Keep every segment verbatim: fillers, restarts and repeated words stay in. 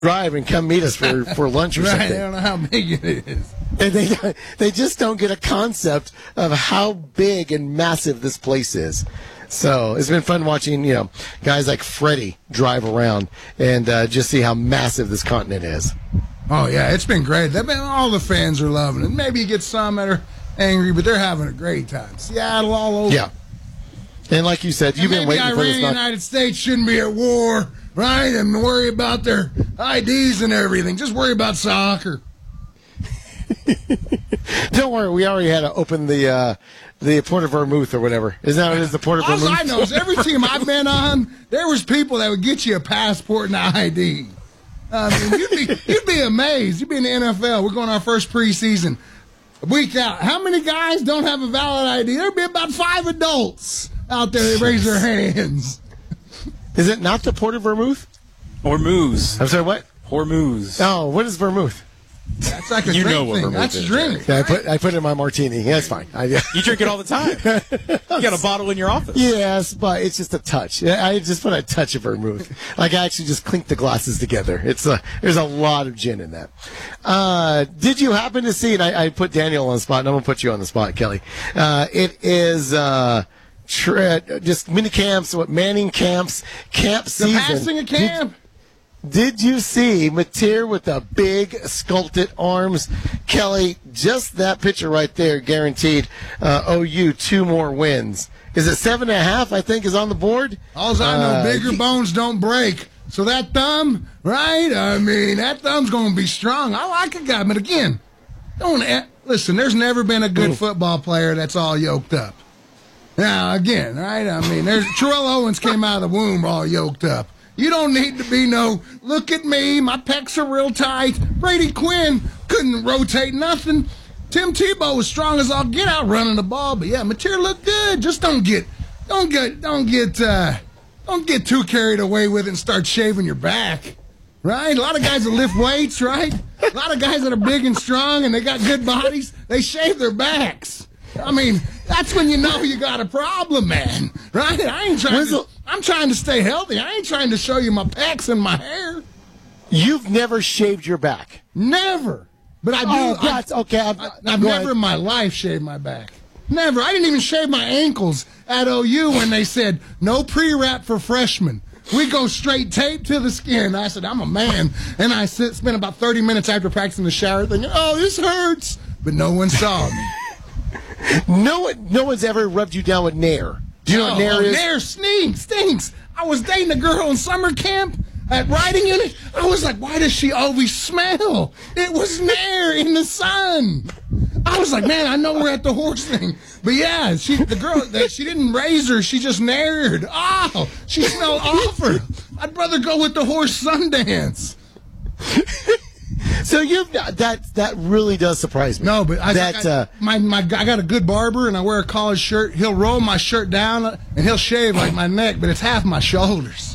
drive and come meet us for, for lunch or right, something. I don't know how big it is. And they they just don't get a concept of how big and massive this place is. So it's been fun watching, you know, guys like Freddie drive around and uh, just see how massive this continent is. Oh, yeah, it's been great. They've been, all the fans are loving it. Maybe you get some that are angry, but they're having a great time. Seattle all over. Yeah. And like you said, you've and been waiting Iran for this. Maybe the United States shouldn't be at war, right, and worry about their I Ds and everything. Just worry about soccer. Don't worry, we already had to open the uh, the Port of Vermouth or whatever. Isn't that what it is, the Port of All Vermouth? I know is every team I've been on, there was people that would get you a passport and an I D. I mean, you'd be, you'd be amazed. You'd be in the N F L. We're going our first preseason. A week out. How many guys don't have a valid I D? There'd be about five adults out there that raise their hands. Is it not the Port of Vermouth? Hormuz. I'm sorry, what? Hormuz. Oh, what is vermouth? That's like a You drink know what thing. vermouth That's is, a drink. Yeah, I put I put it in my martini. Yeah, that's fine. I, You drink it all the time. You got a bottle in your office. yes, but it's just a touch. I just put a touch of vermouth. Like I actually just clink the glasses together. It's a, there's a lot of gin in that. Uh, did you happen to see? And I, I put Daniel on the spot, and I'm gonna put you on the spot, Kelly. Uh, it is. Uh, Tra- just mini camps, what Manning camps, camp The season. passing a camp. Did, did you see Mateer with the big sculpted arms? Kelly, just that picture right there guaranteed uh, O U two more wins. Is it seven and a half, I think, is on the board? All I know, Uh, bigger bones don't break. So that thumb, right? I mean, that thumb's going to be strong. I like a guy, but again, don't eh, listen, there's never been a good football player that's all yoked up. Now, again, right? I mean, there's Terrell Owens came out of the womb all yoked up. You don't need to be no, look at me, my pecs are real tight. Brady Quinn couldn't rotate nothing. Tim Tebow was strong as all get out running the ball, but yeah, Mateer looked good. Just don't get, don't get, don't get, uh, don't get too carried away with it and start shaving your back. Right? A lot of guys that lift weights, right? A lot of guys that are big and strong and they got good bodies, they shave their backs. I mean, that's when you know you got a problem, man. Right? I ain't trying to, I'm trying to stay healthy. I ain't trying to show you my pecs and my hair. You've never shaved your back. Never. But I do. Oh, I, that's okay. I'm, I, I'm I've going- never in my life shaved my back. Never. I didn't even shave my ankles at O U when they said no pre-wrap for freshmen. We go straight tape to the skin. I said, I'm a man. And I sit, spent about thirty minutes after practicing the shower thinking, oh, this hurts. But no one saw me. No one, no one's ever rubbed you down with Nair. Do you know what Oh, Nair oh, is? Nair stinks, stinks. I was dating a girl in summer camp at riding unit. I was like, why does she always smell? It was Nair in the sun. I was like, man, I know we're at the horse thing. But yeah, she, the girl, that she didn't raise her. She just Naired. Oh, she smelled awful. I'd rather go with the horse Sundance. So you that that really does surprise me. No, but I, that I, uh, my my I got a good barber, and I wear a collared shirt. He'll roll my shirt down, and he'll shave like my neck, but it's half my shoulders.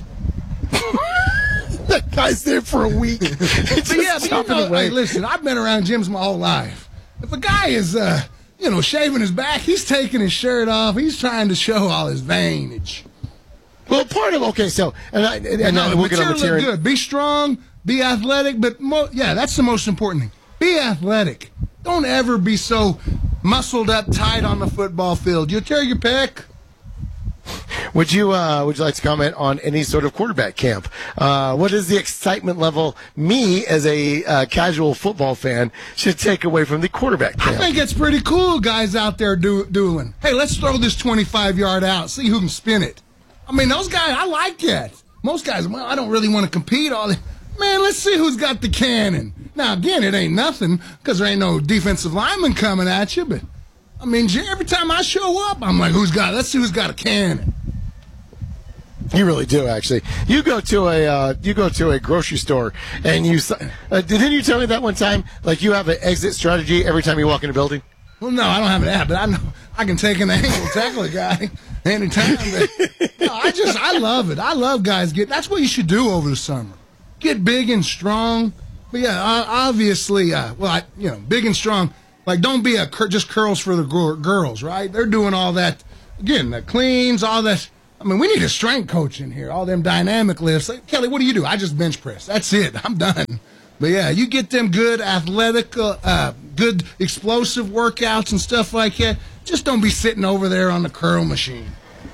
that guy's there for a week. It's But yeah, just but you chopping know, away. hey, listen, I've been around gyms my whole life. If a guy is, uh, you know, shaving his back, he's taking his shirt off. He's trying to show all his veinage. Well, part of okay, so and I, and, and No, we'll get material over look here. good. Be strong, be athletic, but mo- yeah, that's the most important thing. Be athletic. Don't ever be so muscled up tight on the football field. You'll tear your pec. Would you uh, would you like to comment on any sort of quarterback camp? Uh, what is the excitement level me as a uh, casual football fan should take away from the quarterback camp? I think it's pretty cool, guys out there do- doing. Hey, let's throw this twenty-five yard out, see who can spin it. I mean, those guys, I like that. Most guys, well, I don't really want to compete. All that. Man, let's see who's got the cannon. Now, again, it ain't nothing because there ain't no defensive lineman coming at you. But, I mean, every time I show up, I'm like, who's got, let's see who's got a cannon. You really do, actually. You go to a uh, you go to a grocery store and you uh, didn't you tell me that one time? Like you have an exit strategy every time you walk in a building. Well, no, I don't have an app, but I know I can take an angle, tackle a guy anytime. But, no, I just, I love it. I love guys get. That's what you should do over the summer. Get big and strong. But yeah, uh, obviously, uh, well, I, you know, big and strong. Like, don't be a cur- just curls for the gr- girls, right? They're doing all that again, the cleans, all that. I mean, we need a strength coach in here. All them dynamic lifts. Like, Kelly, what do you do? I just bench press. That's it. I'm done. But, yeah, you get them good athletic, uh, good explosive workouts and stuff like that. Just don't be sitting over there on the curl machine.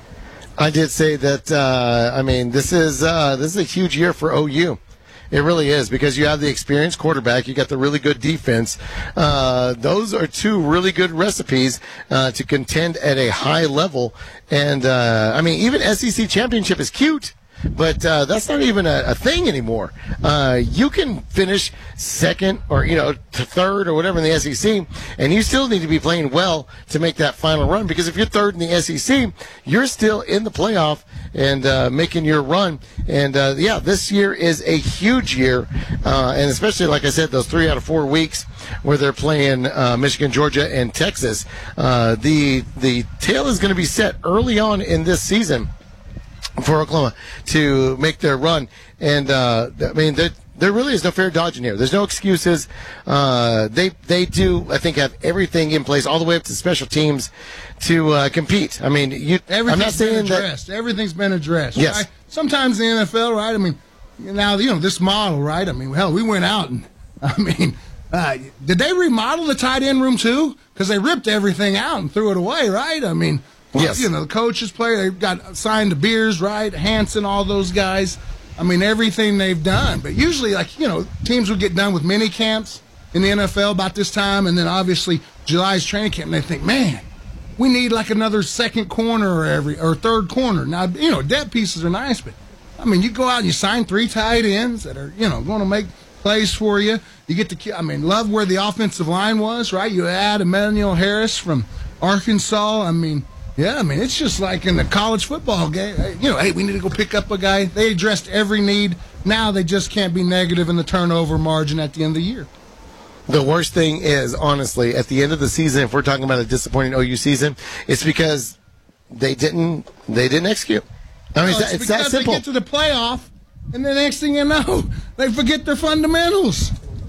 I did say that, uh, I mean, this is uh, this is a huge year for O U. It really is, because you have the experienced quarterback, you got the really good defense. Uh, those are two really good recipes uh, to contend at a high level. And, uh, I mean, even S E C championship is cute. But uh, that's not even a, a thing anymore. Uh, you can finish second or, you know, third or whatever in the S E C, and you still need to be playing well to make that final run. Because if you're third in the S E C, you're still in the playoff and uh, making your run. And, uh, yeah, this year is a huge year, uh, and especially, like I said, those three out of four weeks where they're playing uh, Michigan, Georgia, and Texas. Uh, the, the tail is going to be set early on in this season for Oklahoma to make their run. And, uh, I mean, there, there really is no fair dodging here. There's no excuses. Uh, they they do, I think, have everything in place all the way up to special teams to uh, compete. I mean, you, I'm not saying been addressed. that. Everything's been addressed. Yes. Right? Sometimes in the N F L, right? I mean, now, you know, this model, right? I mean, hell, we went out and, I mean, uh, did they remodel the tight end room too? Because they ripped everything out and threw it away, right? I mean, yes. You know, the coaches play, they got signed to Beers, right? Hansen, all those guys. I mean, everything they've done. But usually, like, you know, teams would get done with mini camps in the N F L about this time, and then obviously July's training camp, and they think, man, we need like another second corner or every or third corner. Now, you know, depth pieces are nice, but I mean, you go out and you sign three tight ends that are, you know, going to make plays for you. You get to, I mean, love where the offensive line was, right? You add Emmanuel Harris from Arkansas. I mean, yeah, I mean, it's just like in the college football game. You know, hey, we need to go pick up a guy. They addressed every need. Now they just can't be negative in the turnover margin at the end of the year. The worst thing is, honestly, at the end of the season, if we're talking about a disappointing O U season, it's because they didn't they didn't execute. I mean, no, it's, it's, it's that simple. They get to the playoff, and the next thing you know, they forget their fundamentals.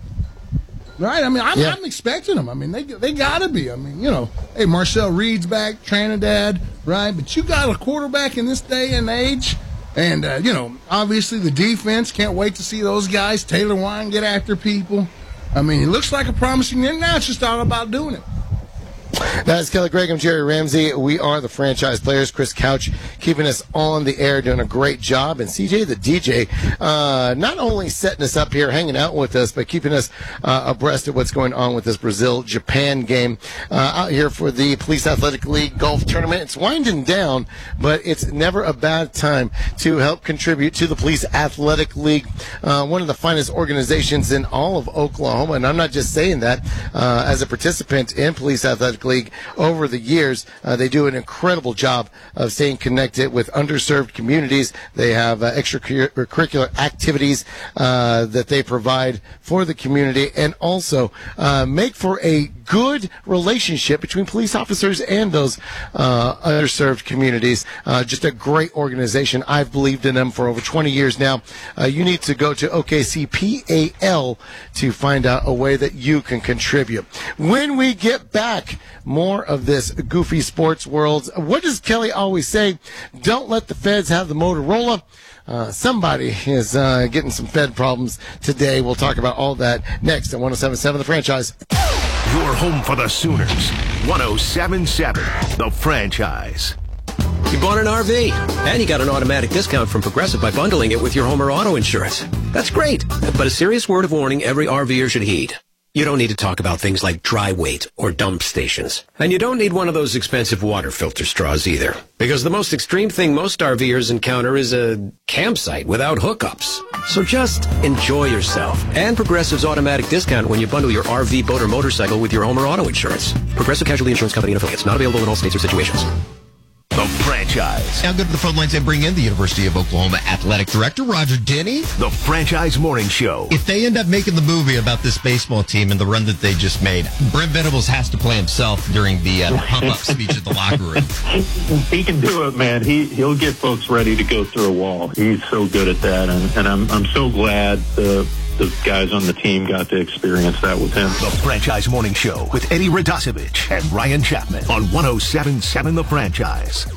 Right? I mean, I'm, yeah. I'm expecting them. I mean, they they got to be. I mean, you know, hey, Marcel Reed's back, Trinidad, right? But you got a quarterback in this day and age. And, uh, you know, obviously the defense, can't wait to see those guys. Taylor Wine get after people. I mean, it looks like a promising year. Now it's just all about doing it. That's Kelly Gregg. I'm Jerry Ramsey. We are the franchise players. Chris Couch keeping us on the air, doing a great job. And C J the D J, uh, not only setting us up here, hanging out with us, but keeping us uh, abreast of what's going on with this Brazil-Japan game uh, out here for the Police Athletic League Golf Tournament. It's winding down, but it's never a bad time to help contribute to the Police Athletic League, uh, one of the finest organizations in all of Oklahoma. And I'm not just saying that. Uh, as a participant in Police Athletic League over the years, uh, they do an incredible job of staying connected with underserved communities. They have uh, extracurricular activities uh, that they provide for the community, and also uh, make for a good relationship between police officers and those uh, underserved communities. Uh, just a great organization. I've believed in them for over twenty years now. Uh, you need to go to O K C P A L to find out a way that you can contribute. When we get back, more of this goofy sports world. What does Kelly always say? Don't let the feds have the Motorola. Uh, somebody is uh, getting some Fed problems today. We'll talk about all that next at one oh seven point seven The Franchise. Your home for the Sooners. one oh seven point seven The Franchise. You bought an R V, and you got an automatic discount from Progressive by bundling it with your home or auto insurance. That's great, but a serious word of warning every RVer should heed. You don't need to talk about things like dry weight or dump stations. And you don't need one of those expensive water filter straws either. Because the most extreme thing most RVers encounter is a campsite without hookups. So just enjoy yourself. And Progressive's automatic discount when you bundle your R V, boat, or motorcycle with your home or auto insurance. Progressive Casualty Insurance Company and affiliates. Not available in all states or situations. The Franchise. Now go to the phone lines and bring in the University of Oklahoma Athletic Director, Roger Denny. The Franchise Morning Show. If they end up making the movie about this baseball team and the run that they just made, Brent Venables has to play himself during the uh, pump-up speech at the locker room. He can do it, man. He, he'll get folks ready to go through a wall. He's so good at that, and, and I'm, I'm so glad the the guys on the team got to experience that with him. The Franchise Morning Show with Eddie Radosevich and Ryan Chapman on one oh seven point seven The Franchise.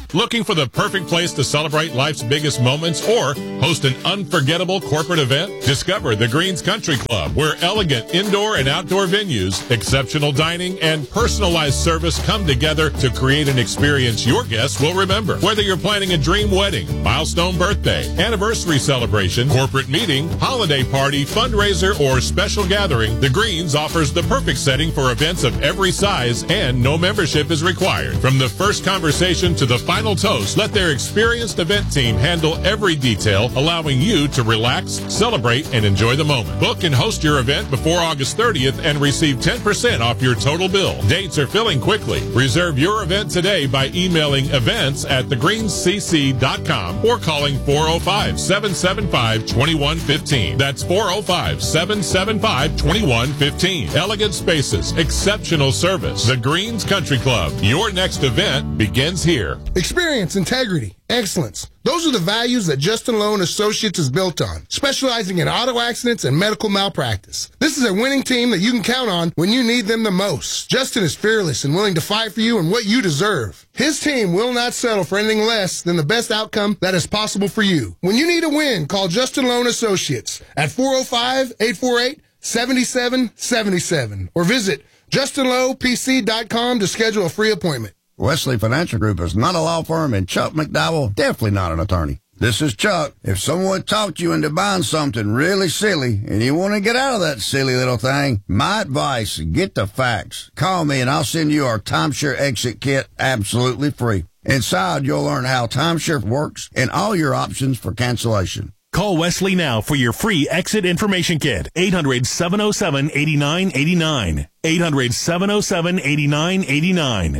Looking for the perfect place to celebrate life's biggest moments or host an unforgettable corporate event? Discover the Greens Country Club, where elegant indoor and outdoor venues, exceptional dining, and personalized service come together to create an experience your guests will remember. Whether you're planning a dream wedding, milestone birthday, anniversary celebration, corporate meeting, holiday party, fundraiser, or special gathering, the Greens offers the perfect setting for events of every size, and no membership is required. From the first conversation to the final toast, let their experienced event team handle every detail, allowing you to relax, celebrate, and enjoy the moment. Book and host your event before August thirtieth and receive ten percent off your total bill. Dates are filling quickly. Reserve your event today by emailing events at the greens c c dot com or calling four oh five, seven seven five, two one one five. That's four oh five, seven seven five, two one one five. Elegant spaces, exceptional service. The Greens Country Club. Your next event begins here. Experience, integrity, excellence. Those are the values that Justin Loan Associates is built on, specializing in auto accidents and medical malpractice. This is a winning team that you can count on when you need them the most. Justin is fearless and willing to fight for you and what you deserve. His team will not settle for anything less than the best outcome that is possible for you. When you need a win, call Justin Loan Associates at four oh five, eight four eight, seven seven seven seven or visit justin low p c dot com to schedule a free appointment. Wesley Financial Group is not a law firm, and Chuck McDowell definitely not an attorney. This is Chuck. If someone talked you into buying something really silly and you want to get out of that silly little thing, my advice, get the facts. Call me and I'll send you our timeshare exit kit absolutely free. Inside, you'll learn how timeshare works and all your options for cancellation. Call Wesley now for your free exit information kit. eight hundred, seven oh seven, eight nine eight nine. eight hundred, seven oh seven, eight nine eight nine.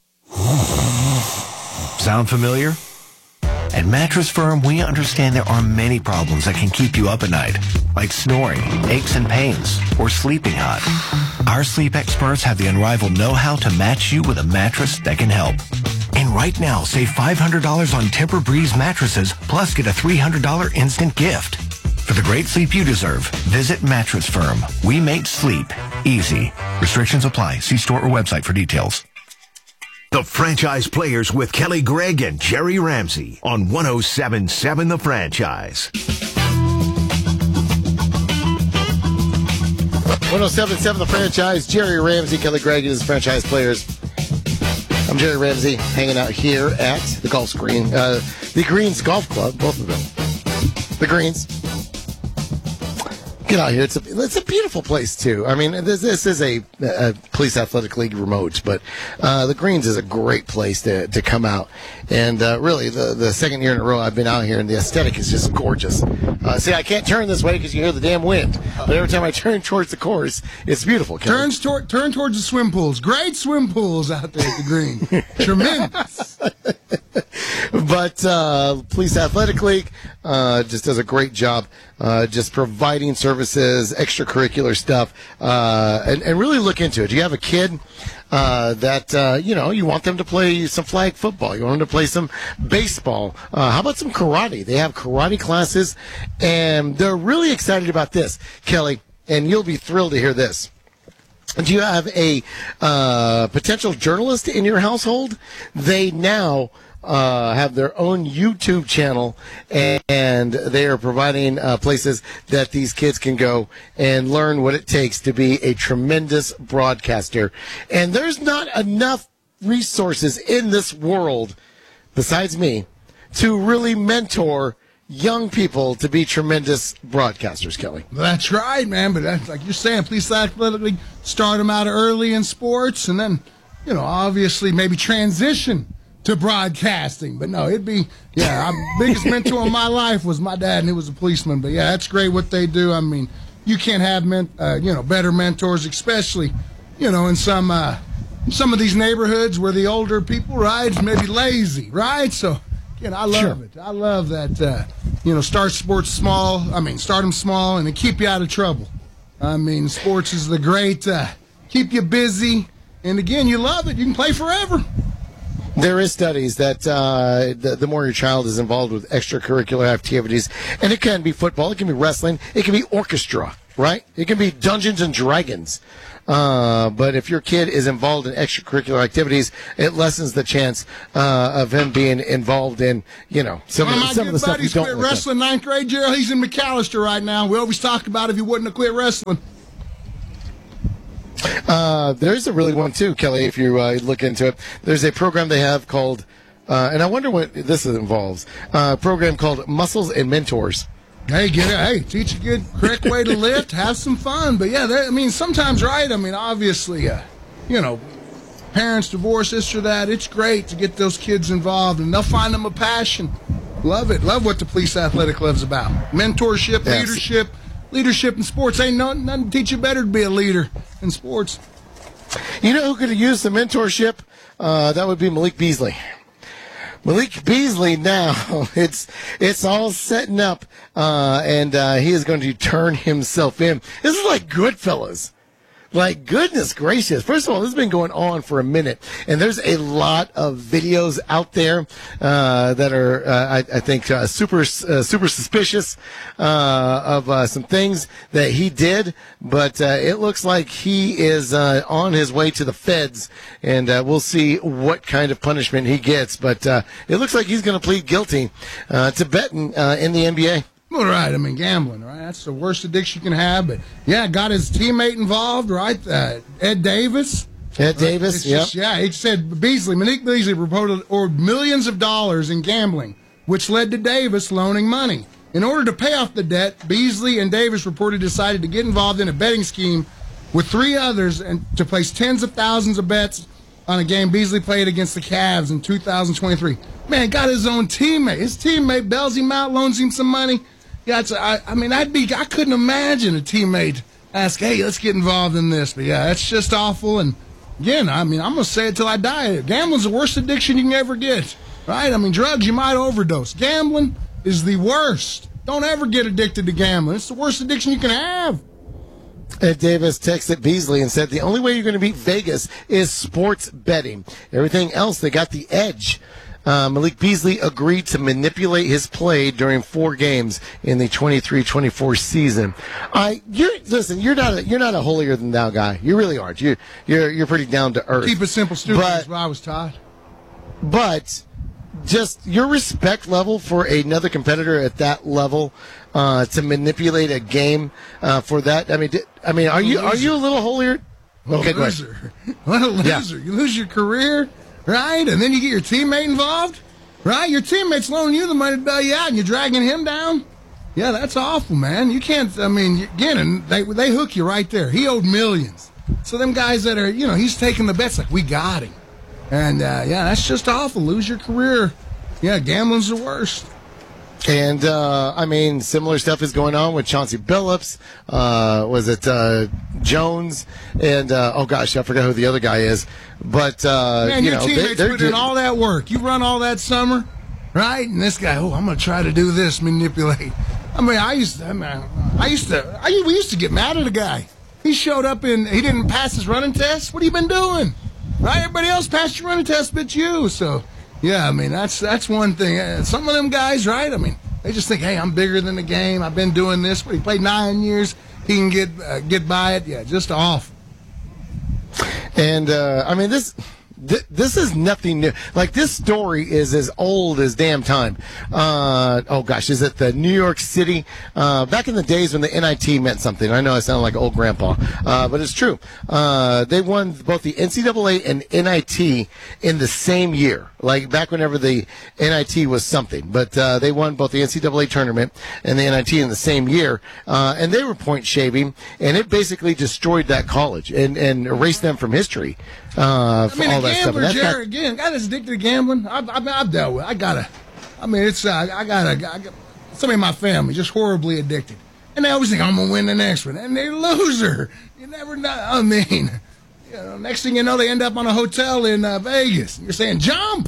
Sound familiar? At Mattress Firm, we understand there are many problems that can keep you up at night, like snoring, aches and pains, or sleeping hot. Our sleep experts have the unrivaled know-how to match you with a mattress that can help. And right now, save five hundred dollars on Tempur-Breeze mattresses, plus get a three hundred dollars instant gift. For the great sleep you deserve, visit Mattress Firm. We make sleep easy. Restrictions apply. See store or website for details. The Franchise Players with Kelly Gregg and Jerry Ramsey on one oh seven point seven The Franchise. one oh seven point seven The Franchise. Jerry Ramsey, Kelly Gregg, is Franchise Players. I'm Jerry Ramsey, hanging out here at the golf screen. Uh, the Greens Golf Club, both of them. The Greens. Get out here. It's a, it's a beautiful place, too. I mean, this, this is a, a Police Athletic League remote, but uh, the Greens is a great place to, to come out. And uh, really, the, the second year in a row I've been out here, and the aesthetic is just gorgeous. Uh, see, I can't turn this way because you hear the damn wind. But every time I turn towards the course, it's beautiful. Turns toward, turn towards the swim pools. Great swim pools out there at the Green. Tremendous. But uh, Police Athletic League uh, just does a great job uh, just providing services, extracurricular stuff, uh, and, and really look into it. You have a kid uh, that, uh, you know, you want them to play some flag football. You want them to play some baseball. Uh, how about some karate? They have karate classes, and they're really excited about this, Kelly, and you'll be thrilled to hear this. Do you have a uh, potential journalist in your household? They now uh, have their own YouTube channel, and they are providing uh, places that these kids can go and learn what it takes to be a tremendous broadcaster. And there's not enough resources in this world, besides me, to really mentor young people to be tremendous broadcasters, Kelly. That's right, man. But that's, like you're saying, Police Athletic League, start them out early in sports, and then, you know, obviously maybe transition to broadcasting. But no, it'd be, yeah, our biggest mentor in my life was my dad, and he was a policeman. But yeah, that's great what they do. I mean, you can't have, men, uh, you know, better mentors, especially, you know, in some, uh, in some of these neighborhoods where the older people, right, maybe lazy, right? So, you know, I love Sure. it. I love that, uh, you know, start sports small. I mean, start them small and then keep you out of trouble. I mean, sports is the great, uh, keep you busy. And again, you love it. You can play forever. There is studies that uh, the, the more your child is involved with extracurricular activities, and it can be football, it can be wrestling, it can be orchestra. right? It can be Dungeons and Dragons. Uh, but if your kid is involved in extracurricular activities, it lessens the chance uh, of him being involved in, you know, some, One of, of my some of the good stuff you buddies don't quit want to. wrestling ninth grade, Gerald. He's in McAllister right now. We always talk about if he wouldn't have quit wrestling. Uh, there's a really one, too, Kelly, if you uh, look into it. There's a program they have called, uh, and I wonder what this involves, uh, a program called Muscles and Mentors. Hey, get it. Hey, teach a good, correct way to lift. Have some fun. But yeah, I mean, sometimes, right? I mean, obviously, uh, you know, parents divorce, this or that. It's great to get those kids involved, and they'll find them a passion. Love it. Love what the Police Athletic Club's about. Mentorship, Yes. leadership, leadership in sports. Ain't nothing, nothing to teach you better to be a leader in sports. You know who could have used some mentorship? Uh, that would be Malik Beasley. Malik Beasley now, it's it's all setting up, uh, and uh, he is going to turn himself in. This is like Goodfellas. Like, goodness gracious. First of all, this has been going on for a minute, and there's a lot of videos out there uh, that are, uh, I, I think, uh, super uh, super suspicious uh, of uh, some things that he did, but uh, it looks like he is uh, on his way to the feds, and uh, we'll see what kind of punishment he gets, but uh, it looks like he's going to plead guilty uh, to betting uh, in the N B A. Well, right. I mean, gambling, right? That's the worst addiction you can have. But, yeah, got his teammate involved, right? Uh, Ed Davis. Ed Davis, It's yep. just- yeah. He said Beasley, Malik Beasley reported owed millions of dollars in gambling, which led to Davis loaning money. In order to pay off the debt, Beasley and Davis reportedly decided to get involved in a betting scheme with three others and to place tens of thousands of bets on a game Beasley played against the Cavs in two thousand twenty-three. Man, got his own teammate. His teammate bails him out, loans him some money. Yeah, it's, I, I mean, I'd be, I couldn't imagine a teammate ask, hey, let's get involved in this. But yeah, that's just awful. And again, I mean, I'm going to say it till I die. Gambling's the worst addiction you can ever get, right? I mean, drugs, you might overdose. Gambling is the worst. Don't ever get addicted to gambling. It's the worst addiction you can have. Ed Davis texted Beasley and said, the only way you're going to beat Vegas is sports betting. Everything else, they got the edge. Uh, Malik Beasley agreed to manipulate his play during four games in the twenty-three twenty-four season. I, you're listen. You're not a, you're not a holier than thou guy. You really aren't. You you're you're pretty down to earth. Keep it simple, stupid But- is what I was taught. But just your respect level for another competitor at that level uh, to manipulate a game uh, for that. I mean, di- I mean, are you are you a little holier? What Okay, a go ahead. loser. What a loser. You lose your career, right? And then you get your teammate involved, right? Your teammate's loaning you the money to bail you out, and you're dragging him down. Yeah, that's awful, man. You can't, I mean, again, and they, they hook you right there. He owed millions. So them guys that are, you know, he's taking the bets like, we got him. And, uh, yeah, that's just awful. Lose your career. Yeah, gambling's the worst. And, uh, I mean, similar stuff is going on with Chauncey Billups. Uh, was it uh, Jones? And, uh, oh, gosh, I forgot who the other guy is. But, uh, Man, you your know, they, teammates they're put in doing- all that work. You run all that summer, right? And this guy, oh, I'm going to try to do this, manipulate. I mean, I used to, I, mean, I used to, I, we used to get mad at a guy. He showed up and he didn't pass his running test. What have you been doing? Right? Everybody else passed your running test, but you. So, yeah, I mean, that's that's one thing. Uh, Some of them guys, right? I mean, they just think, hey, I'm bigger than the game. I've been doing this. But he played nine years. He can get uh, get by it. Yeah, just awful. And, uh, I mean, this. Th- this is nothing new. Like, this story is as old as damn time. Uh, oh, gosh, is it the New York City? Uh, back in the days when the N I T meant something. I know I sound like old grandpa, uh, but it's true. Uh, they won both the N C double A and N I T in the same year. Like, back whenever the N I T was something. But uh, they won both the N C double A tournament and the N I T in the same year. Uh, and they were point shaving, and it basically destroyed that college and, and erased them from history. Uh, I mean, all a that stuff. gambler, And that's Jerry, not- again, guy that's addicted to gambling, I've, I've, I've dealt with. I gotta, I mean, it's, uh, I gotta, I got somebody in my family just horribly addicted. And they always think, I'm gonna win the next one. And they're a loser. You never know. I mean, you know, next thing you know, they end up on a hotel in uh, Vegas. You're saying, jump!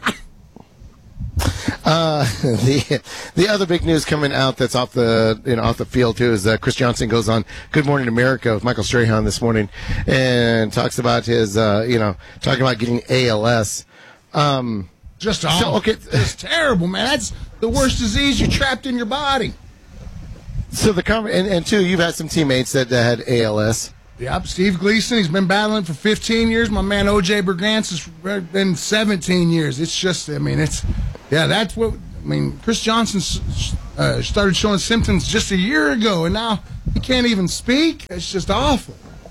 Uh, the the other big news coming out that's off the you know off the field too is uh, Chris Johnson goes on Good Morning America with Michael Strahan this morning and talks about his uh, you know talking about getting A L S. Um, Just awful. so, okay, It's terrible, man. That's the worst disease. You're trapped in your body. So the con- and, and two, you've had some teammates that, that had A L S. Yep, Steve Gleason, he's been battling for fifteen years. My man O J Bergantz has been seventeen years. It's just, I mean, it's, yeah, that's what, I mean, Chris Johnson uh, started showing symptoms just a year ago, and now he can't even speak. It's just awful.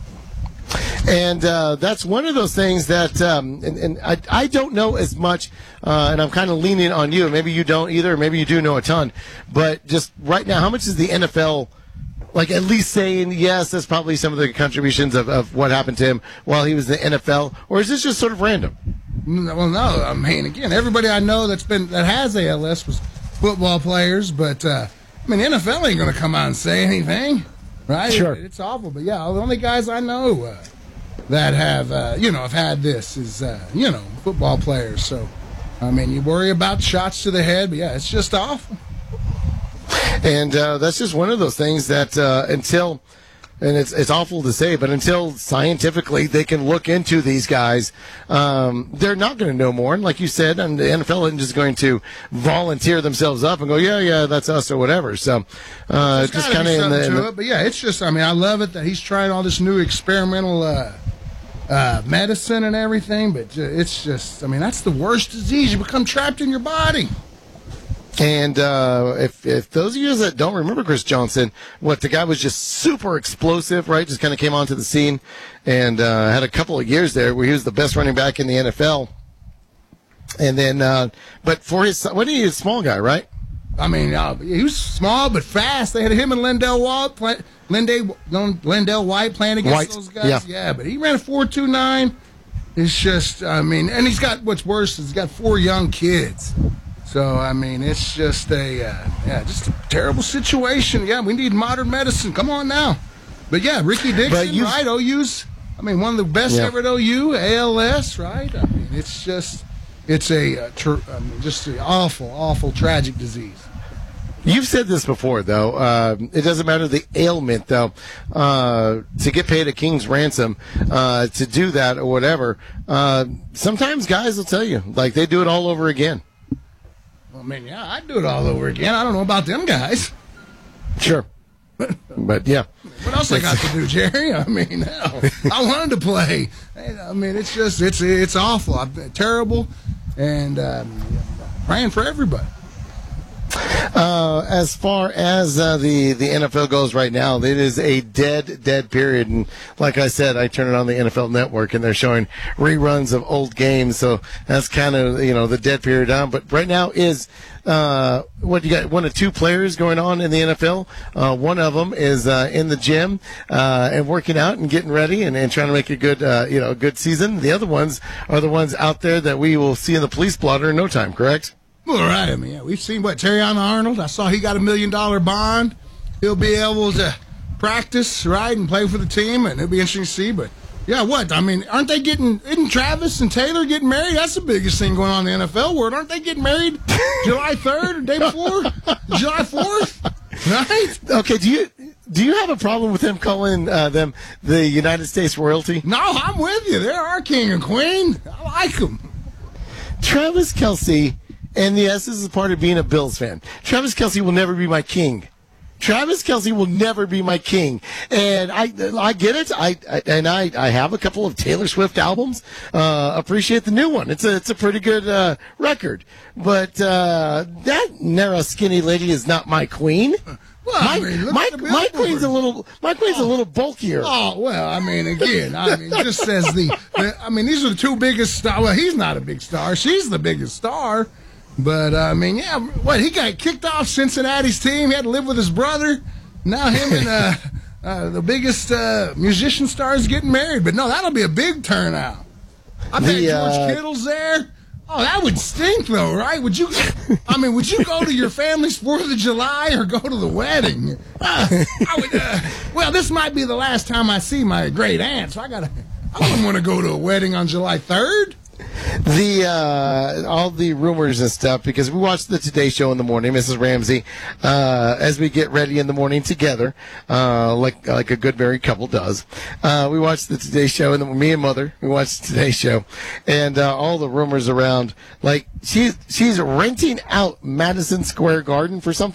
And uh, that's one of those things that, um, and, and I, I don't know as much, uh, and I'm kind of leaning on you. Maybe you don't either, maybe you do know a ton. But just right now, how much is the N F L, like, at least saying, yes, that's probably some of the contributions of, of what happened to him while he was in the N F L, or is this just sort of random? Well, no. I mean, again, everybody I know that's been that has A L S was football players, but uh, I mean, the N F L ain't going to come out and say anything, right? Sure. It, it's awful, but yeah, the only guys I know uh, that have, uh, you know, have had this is, uh, you know, football players. So, I mean, you worry about shots to the head, but yeah, it's just awful. And uh, that's just one of those things that uh, until, and it's it's awful to say, but until scientifically they can look into these guys, um, they're not going to know more. And like you said, and the N F L isn't just going to volunteer themselves up and go, yeah, yeah, that's us or whatever. So uh, just kind of in the, in the it, but yeah, it's just, I mean, I love it that he's trying all this new experimental uh, uh, medicine and everything, but it's just, I mean, that's the worst disease. You become trapped in your body. And uh, if if those of you that don't remember Chris Johnson, what the guy was just super explosive, right? Just kind of came onto the scene and uh, had a couple of years there where he was the best running back in the N F L. And then, uh, but for his, what he is, a small guy, right? I mean, uh, he was small but fast. They had him and Lindell White, play, Lindell, Lindell White playing against White. those guys. Yeah. yeah, but he ran a four two nine. It's just, I mean, and he's got, what's worse is he's got four young kids. So, I mean, it's just a, uh, yeah, just a terrible situation. Yeah, we need modern medicine. Come on now. But, yeah, Ricky Dixon, right, O U's, I mean, one of the best yeah. ever at O U, A L S, right? I mean, it's just, it's a, uh, tr- I mean, just an awful, awful, tragic disease. You've said this before, though. Uh, it doesn't matter the ailment, though. Uh, to get paid a king's ransom, uh, to do that or whatever, uh, sometimes guys will tell you, like, they do it all over again. I mean, yeah, I'd do it all over again. I don't know about them guys. Sure. But, yeah. What else I got to do, Jerry? I mean, hell, I wanted to play. I mean, it's just, it's it's awful. I've been terrible, and um, praying for everybody. Uh, as far as uh, the, the N F L goes right now, it is a dead, dead period. And like I said, I turn it on the N F L Network, and they're showing reruns of old games. So that's kind of, you know, the dead period on. But right now is, uh, what you got, one of two players going on in the N F L. Uh, one of them is uh, in the gym uh, and working out and getting ready and, and trying to make a good, uh, you know, a good season. The other ones are the ones out there that we will see in the police blotter in no time, correct? Well, right. I mean, yeah, we've seen what Terrion Arnold. I saw he got a million dollar bond. He'll be able to practice, right, and play for the team, and it'll be interesting to see. But yeah, what? I mean, aren't they getting? Isn't Travis and Taylor getting married? That's the biggest thing going on in the N F L world. Aren't they getting married July third or day before, July fourth? Right? Okay. Do you do you have a problem with them calling uh, them the United States royalty? No, I'm with you. They're our king and queen. I like them. Travis Kelce. And yes, this is part of being a Bills fan. Travis Kelce will never be my king. Travis Kelce will never be my king. And I I get it. I, I and I, I have a couple of Taylor Swift albums. Uh, appreciate the new one. It's a it's a pretty good uh, record. But uh, that narrow skinny lady is not my queen. Well, my, I mean, look my, at the my queen's a little my queen's oh. a little bulkier. Oh well, I mean, again, I mean, just says the, the. I mean, these are the two biggest stars. Well, he's not a big star. She's the biggest star. But, uh, I mean, yeah, what, he got kicked off Cincinnati's team. He had to live with his brother. Now him and uh, uh, the biggest uh, musician stars getting married. But, no, that'll be a big turnout. I bet the, uh, George Kittle's there. Oh, that would stink, though, right? Would you, I mean, would you go to your family's fourth of July or go to the wedding? Uh, I would, uh, well, this might be the last time I see my great aunt, so I got to, I wouldn't want to go to a wedding on July third. The uh, all the rumors and stuff, because we watched the Today Show in the morning, Missus Ramsey, uh, as we get ready in the morning together, uh, like like a good married couple does. Uh, we watched the Today Show, and the, me and Mother, we watched the Today Show, and uh, all the rumors around, like she's she's renting out Madison Square Garden for something.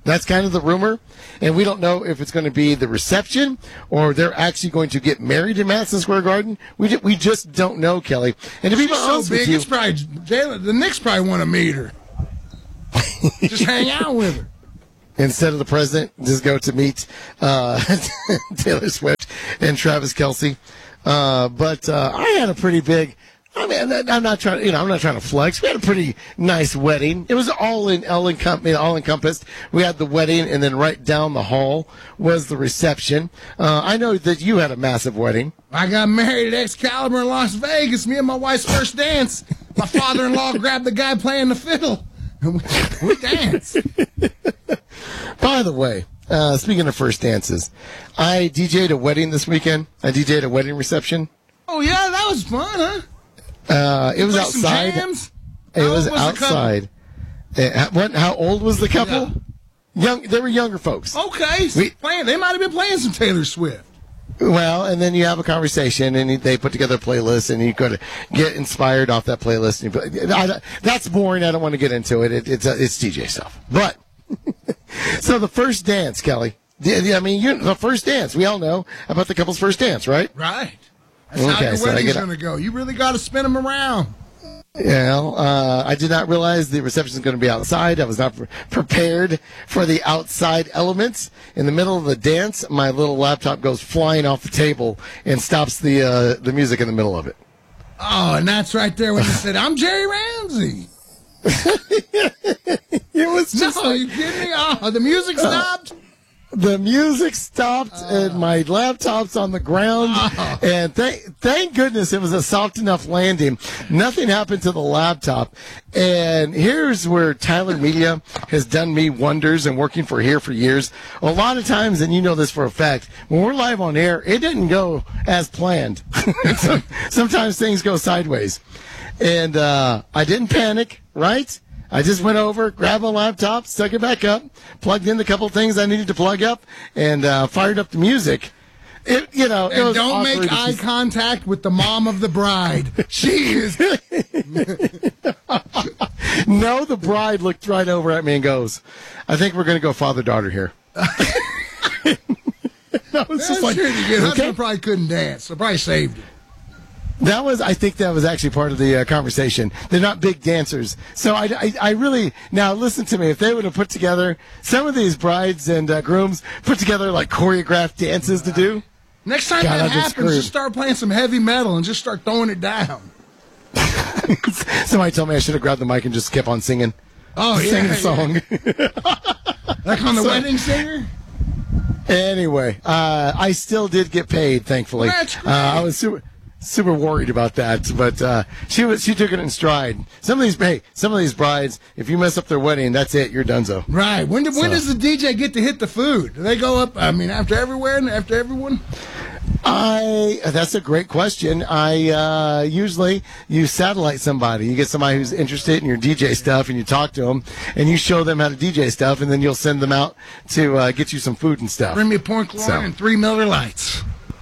That's kind of the rumor, and we don't know if it's going to be the reception or they're actually going to get married in Madison Square Garden. We ju- we just don't know, Kelly. And to be She's honest so big, with you, it's probably Jalen. The Knicks probably want to meet her. Just hang out with her. instead of the president, just go to meet uh, Taylor Swift and Travis Kelce. Uh, but uh, I had a pretty big. I mean, I'm not trying. You know, I'm not trying to flex. We had a pretty nice wedding. It was all in all encompassed. All encompassed. We had the wedding, and then right down the hall was the reception. Uh, I know that you had a massive wedding. I got married at Excalibur in Las Vegas. Me and my wife's first dance. My father-in-law grabbed the guy playing the fiddle, and we, we danced. By the way, uh, speaking of first dances, I D J'd a wedding this weekend. I D J'd a wedding reception. Oh yeah, that was fun, huh? Uh, it was Play some outside. jams? It How was old was the couple? outside. Uh, what? How old was the couple? Young. They were younger folks. Okay, We- playing. They might have been playing some Taylor Swift. Well, and then you have a conversation, and they put together a playlist, and you could get inspired off that playlist. And you put, I, that's boring. I don't want to get into it. it it's uh, it's D J stuff. But so the first dance, Kelly. The, the, I mean, you, the first dance. We all know about the couple's first dance, right? Right. That's Okay, how your so I wedding's get- going to go. You really got to spin them around. Yeah, uh, I did not realize the reception is going to be outside. I was not pre- prepared for the outside elements. In the middle of the dance, my little laptop goes flying off the table and stops the uh, the music in the middle of it. Oh, and that's right there when you said, I'm Jerry Ramsey. It was just No, like- you kidding me? Oh, the music stopped? The music stopped and my laptop's on the ground. Oh. And thank, thank goodness it was a soft enough landing. Nothing happened to the laptop. And here's where Tyler Media has done me wonders and working for here for years. A lot of times, and you know this for a fact, when we're live on air, it didn't go as planned. Some- Sometimes things go sideways. And uh, I didn't panic, right? I just went over, grabbed my laptop, stuck it back up, plugged in the couple things I needed to plug up, and uh, fired up the music. It, you know, it And was don't awkward. make eye contact with the mom of the bride. She is. No, the bride looked right over at me and goes, "I think we're going to go father-daughter here." I was just like, sure your husband okay. probably couldn't dance, so probably saved it. That was, I think that was actually part of the uh, conversation. They're not big dancers. So I, I, I really, now listen to me, if they would have put together, some of these brides and uh, grooms put together like choreographed dances to do. Next time God, that I've been happens, screwed. just start playing some heavy metal and just start throwing it down. Somebody told me I should have grabbed the mic and just kept on singing. Oh, yeah. Singing a song. Like on the So- wedding singer? Anyway, uh, I still did get paid, thankfully. Well, that's great. Uh, I was super, super worried about that, but uh, she was she took it in stride. Some of these, hey, some of these brides, if you mess up their wedding, that's it. You're donezo. Right. When, do, when So- does the D J get to hit the food? Do they go up, I mean, after everywhere and after everyone? I that's a great question. I uh, usually you satellite somebody. You get somebody who's interested in your D J stuff, and you talk to them, and you show them how to D J stuff, and then you'll send them out to uh, get you some food and stuff. Bring me a pork loin So. and three Miller Lights.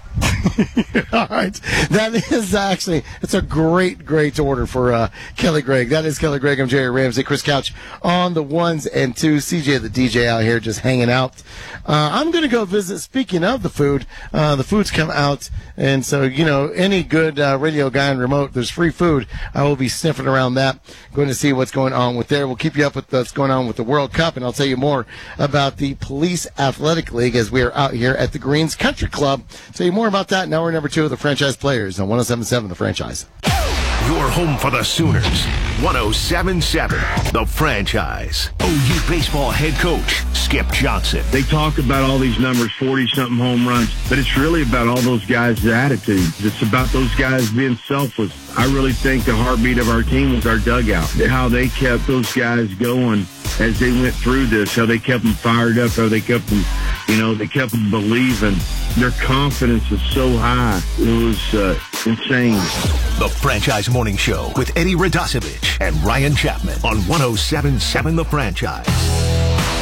All right. That is actually, it's a great, great order for uh, Kelly Gregg. That is Kelly Gregg. I'm Jerry Ramsey. Chris Couch on the ones and twos. C J the D J out here just hanging out. Uh, I'm going to go visit, speaking of the food, uh, the food's come out. And so, you know, any good uh, radio guy on remote, there's free food. I will be sniffing around that, going to see what's going on with there. We'll keep you up with what's going on with the World Cup, and I'll tell you more about the Police Athletic League as we are out here at the Greens Country Club. Tell you more about that. Now we're number two of the franchise players on one oh seven point seven The Franchise. Your home for the Sooners. one oh seven point seven The Franchise. O U baseball head coach, Skip Johnson. They talk about all these numbers, forty-something home runs, but it's really about all those guys' attitudes. It's about those guys being selfless. I really think the heartbeat of our team was our dugout, how they kept those guys going as they went through this, how they kept them fired up, how they kept them, you know, they kept them believing. Their confidence is so high. It was uh, insane. The Franchise Morning Show with Eddie Radosevich and Ryan Chapman on one oh seven point seven The Franchise.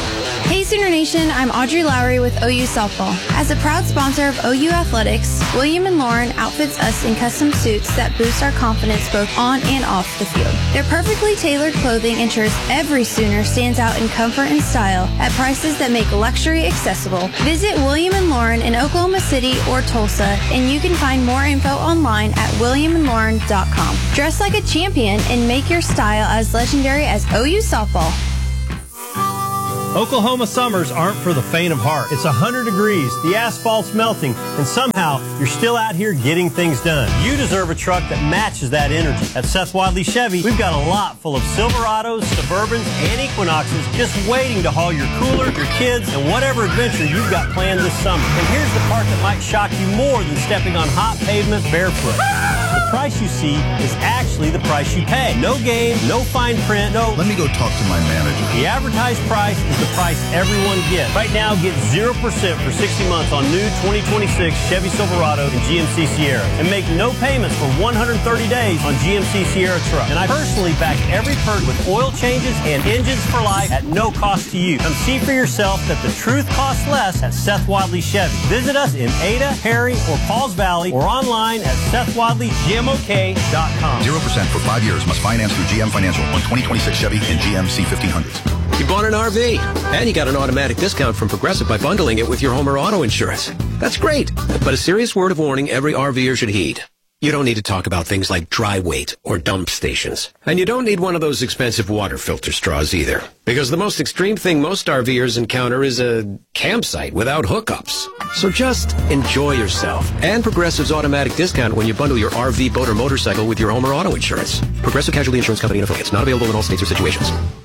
Hey Sooner Nation, I'm Audrey Lowry with O U Softball. As a proud sponsor of O U Athletics, William and Lauren outfits us in custom suits that boost our confidence both on and off the field. Their perfectly tailored clothing ensures every Sooner stands out in comfort and style at prices that make luxury accessible. Visit William and Lauren in Oklahoma City or Tulsa, and you can find more info online at william and lauren dot com. Dress like a champion and make your style as legendary as O U Softball. Oklahoma summers aren't for the faint of heart. It's one hundred degrees, the asphalt's melting, and somehow you're still out here getting things done. You deserve a truck that matches that energy. At Seth Wadley Chevy, we've got a lot full of Silverados, Suburbans, and Equinoxes just waiting to haul your cooler, your kids, and whatever adventure you've got planned this summer. And here's the part that might shock you more than stepping on hot pavement barefoot. The price you see is actually the price you pay. No game, no fine print, no... Let me go talk to my manager. The advertised price is the price everyone gets. Right now, get zero percent for sixty months on new twenty twenty-six Chevy Silverado and G M C Sierra. And make no payments for one hundred thirty days on G M C Sierra truck. And I personally back every perk with oil changes and engines for life at no cost to you. Come see for yourself that the truth costs less at Seth Wadley Chevy. Visit us in Ada, Perry, or Pauls Valley, or online at seth wadley g m o k dot com. zero percent for five years. Must finance through G M Financial on twenty twenty-six Chevy and G M C fifteen hundreds. You bought an R V, and you got an automatic discount from Progressive by bundling it with your home or auto insurance. That's great, but a serious word of warning every RVer should heed. You don't need to talk about things like dry weight or dump stations. And you don't need one of those expensive water filter straws either. Because the most extreme thing most RVers encounter is a campsite without hookups. So just enjoy yourself. And Progressive's automatic discount when you bundle your R V, boat, or motorcycle with your home or auto insurance. Progressive Casualty Insurance Company and affiliates. Not available in all states or situations.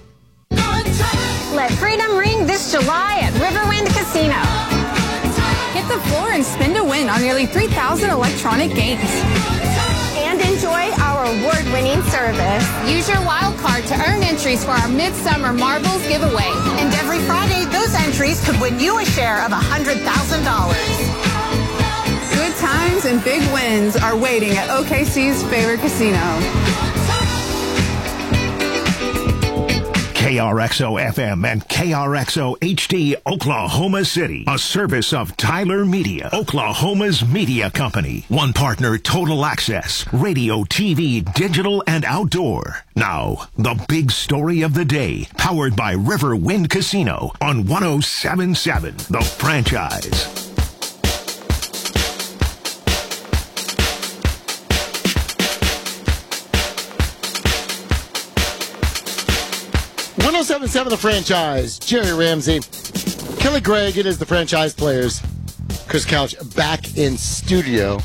Let freedom ring this July at Riverwind Casino. Hit the floor and spin to win on nearly three thousand electronic games. And enjoy our award-winning service. Use your wild card to earn entries for our Midsummer Marbles giveaway. And every Friday, those entries could win you a share of one hundred thousand dollars. Good times and big wins are waiting at O K C's favorite casino. K R X O F M and K R X O H D Oklahoma City, a service of Tyler Media, Oklahoma's media company. One partner, Total Access, radio, T V, digital, and outdoor. Now, the big story of the day, powered by Riverwind Casino on one oh seven point seven, The Franchise. one oh seven point seven The Franchise. Jerry Ramsey, Kelly Gregg. It is the Franchise Players. Chris Couch back in studio.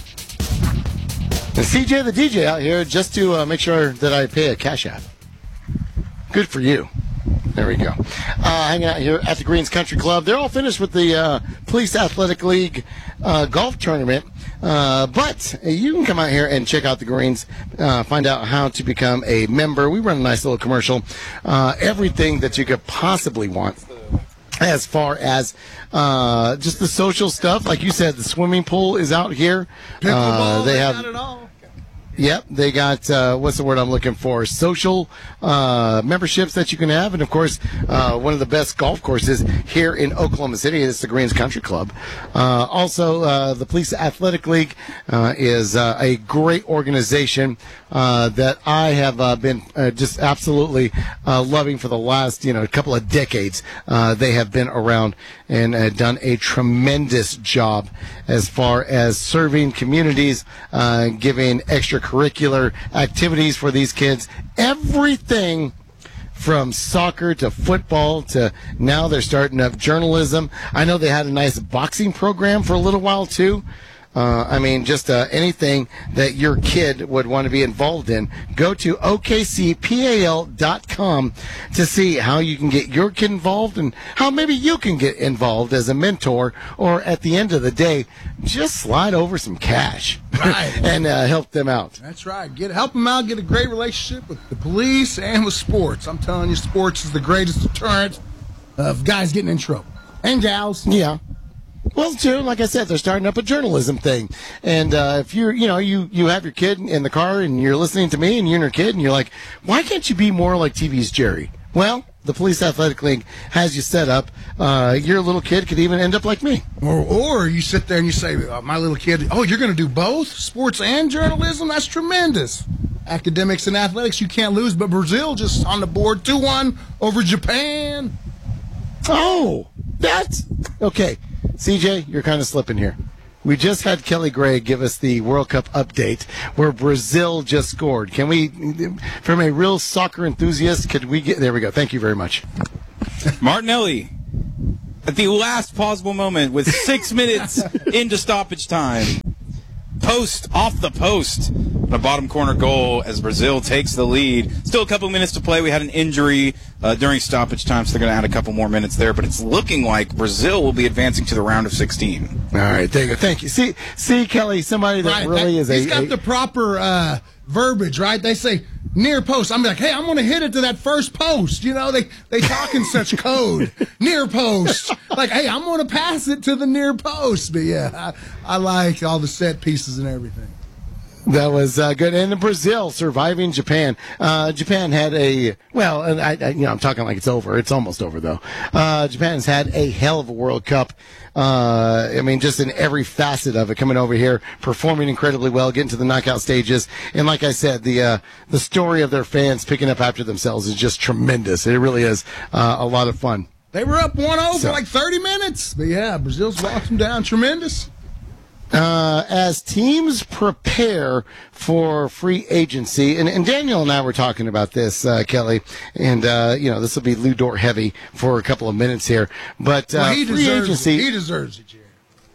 And C J the D J out here just to uh, make sure that I pay a cash app. Good for you. There we go. Uh, hanging out here at the Greens Country Club. They're all finished with the uh, Police Athletic League uh, golf tournament. Uh, but you can come out here and check out the Greens, uh, find out how to become a member. We run a nice little commercial. Uh, everything that you could possibly want as far as uh, just the social stuff. Like you said, the swimming pool is out here. Pickleball, uh, they they have got it all. Yep, they got, uh, what's the word I'm looking for? Social uh, memberships that you can have. And, of course, uh, one of the best golf courses here in Oklahoma City is the Greens Country Club. Uh, also, uh, the Police Athletic League uh, is uh, a great organization uh, that I have uh, been uh, just absolutely uh, loving for the last, you know, couple of decades. Uh, they have been around and uh, done a tremendous job as far as serving communities, uh, giving extracurricular activities for these kids, everything from soccer to football to now they're starting up journalism. I know they had a nice boxing program for a little while too. Uh, I mean, just uh, anything that your kid would want to be involved in, go to O K C P A L dot com to see how you can get your kid involved and how maybe you can get involved as a mentor, or at the end of the day, just slide over some cash right. and uh, help them out. That's right. Get help them out, get a great relationship with the police and with sports. I'm telling you, sports is the greatest deterrent of guys getting in trouble. And gals. Yeah. Well, too, like I said, they're starting up a journalism thing. And uh, if you're, you know, you, you have your kid in the car and you're listening to me and you're your kid and you're like, why can't you be more like T V's Jerry? Well, the Police Athletic League has you set up. Uh, your little kid could even end up like me. Or, or you sit there and you say, oh, my little kid, oh, you're going to do both? Sports and journalism? That's tremendous. Academics and athletics, you can't lose. But Brazil just on the board two one over Japan. Oh, that's... Okay, C J, you're kind of slipping here. We just had Kelly Gray give us the World Cup update where Brazil just scored. Can we, from a real soccer enthusiast, could we get... There we go. Thank you very much. Martinelli, at the last possible moment with six minutes into stoppage time. Post, off the post. A bottom corner goal as Brazil takes the lead. Still a couple minutes to play. We had an injury uh, during stoppage time, so they're going to add a couple more minutes there. But it's looking like Brazil will be advancing to the round of sixteen. All right, there you go. Thank you. See, see, Kelly, somebody that Right, really that- is he's a... got a- the proper uh, verbiage, right? They say near post. I'm like, hey, I'm going to hit it to that first post. You know, they, they talk in such code. Near post. Like, hey, I'm going to pass it to the near post. But, yeah, I, I like all the set pieces and everything. That was uh, good. And Brazil surviving Japan. Uh, Japan had a, well, and I, I, you know, I'm talking like it's over. It's almost over, though. Uh, Japan's had a hell of a World Cup. Uh, I mean, just in every facet of it, coming over here, performing incredibly well, getting to the knockout stages. And like I said, the uh, the story of their fans picking up after themselves is just tremendous. It really is uh, a lot of fun. They were up one oh So- for like thirty minutes. But, yeah, Brazil's walked them down. Tremendous. Uh, as teams prepare for free agency, and, and Daniel and I were talking about this, uh, Kelly, and, uh, you know, this will be Lou Dort heavy for a couple of minutes here, but, uh, Well, he free deserves agency. it. He deserves it, Jerry.